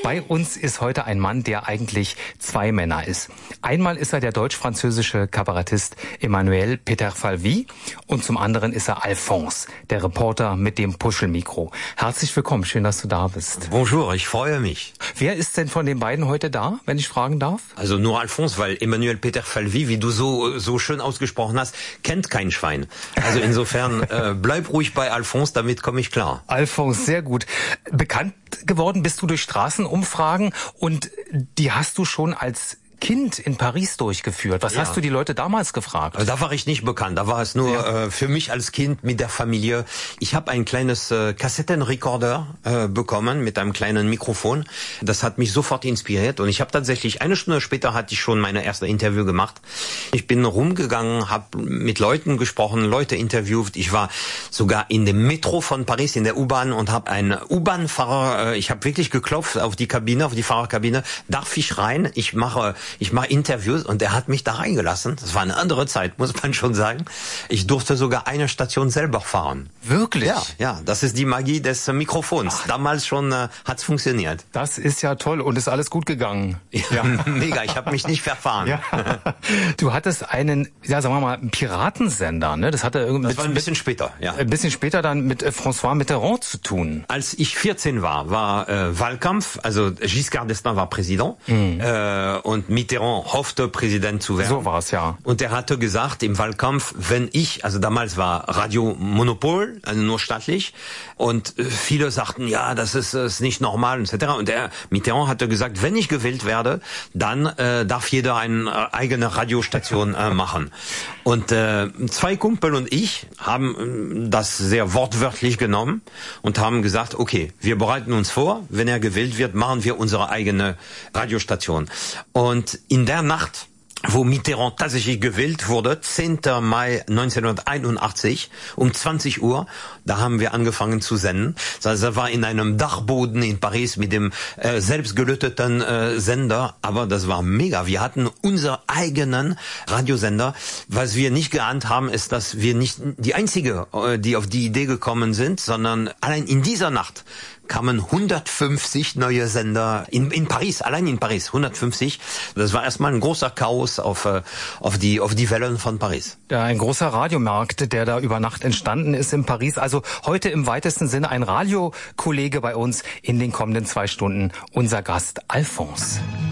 Bei uns ist heute ein Mann, der eigentlich zwei Männer ist. Einmal ist er der deutsch-französische Kabarettist Emmanuel Peter Falvy und zum anderen ist er Alphonse, der Reporter mit dem Puschelmikro. Herzlich willkommen, schön, dass du da bist. Bonjour, ich freue mich. Wer ist denn von den beiden heute da, wenn ich fragen darf? Also nur Alphonse, weil Emmanuel Peter Falvy, wie du so schön ausgesprochen hast, kennt kein Schwein. Also insofern bleib ruhig bei Alphonse, damit komme ich klar. Alphonse, sehr gut. Bekannt geworden bist du durch Straßenumfragen und die hast du schon als Kind in Paris durchgeführt. Was hast du die Leute damals gefragt? Da war ich nicht bekannt. Da war es nur für mich als Kind mit der Familie. Ich habe ein kleines Kassettenrekorder bekommen mit einem kleinen Mikrofon. Das hat mich sofort inspiriert und ich habe tatsächlich eine Stunde später hatte ich schon meine erste Interview gemacht. Ich bin rumgegangen, habe mit Leuten gesprochen, Leute interviewt. Ich war sogar in dem Metro von Paris in der U-Bahn und habe einen U-Bahn-Fahrer. Ich habe wirklich geklopft auf die Kabine, auf die Fahrerkabine. Darf ich rein? Ich mache Interviews und er hat mich da reingelassen. Das war eine andere Zeit, muss man schon sagen. Ich durfte sogar eine Station selber fahren. Wirklich? Ja, das ist die Magie des Mikrofons. Damals schon hat's funktioniert. Das ist ja toll und ist alles gut gegangen. Ja. Mega, ich habe mich nicht verfahren. Ja. Du hattest einen, sagen wir mal, einen Piratensender, ne? Das hatte irgendwie war ein bisschen später, ja. Ein bisschen später dann mit François Mitterrand zu tun. Als ich 14 war Wahlkampf, also Giscard d'Estaing war Präsident und Mitterrand hoffte, Präsident zu werden. So war's, ja. Und er hatte gesagt im Wahlkampf, also damals war Radio Monopol, also nur staatlich, und viele sagten, ja, das ist nicht normal, etc. Und Mitterrand hatte gesagt, wenn ich gewählt werde, dann darf jeder eine eigene Radiostation machen. Und zwei Kumpel und ich haben das sehr wortwörtlich genommen und haben gesagt, okay, wir bereiten uns vor, wenn er gewählt wird, machen wir unsere eigene Radiostation. Und in der Nacht, wo Mitterrand tatsächlich gewählt wurde, 10. Mai 1981 um 20 Uhr, da haben wir angefangen zu senden. Also war in einem Dachboden in Paris mit dem selbst gelöteten Sender, aber das war mega. Wir hatten unseren eigenen Radiosender. Was wir nicht geahnt haben, ist, dass wir nicht die Einzige, die auf die Idee gekommen sind, sondern allein in dieser Nacht kamen 150 neue Sender in Paris, allein in Paris, 150. Das war erstmal ein großer Chaos auf die Wellen von Paris. Ja, ein großer Radiomarkt, der da über Nacht entstanden ist in Paris. Also heute im weitesten Sinne ein Radiokollege bei uns in den kommenden 2 Stunden, unser Gast Alphonse.